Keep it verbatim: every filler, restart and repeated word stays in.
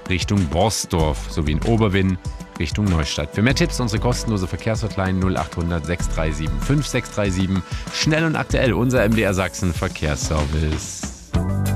Richtung Borsdorf sowie in Oberwinn Richtung Neustadt. Für mehr Tipps unsere kostenlose Verkehrshotline null acht hundert sechs drei sieben fünf sechs drei sieben. Schnell und aktuell unser M D R Sachsen Verkehrsservice.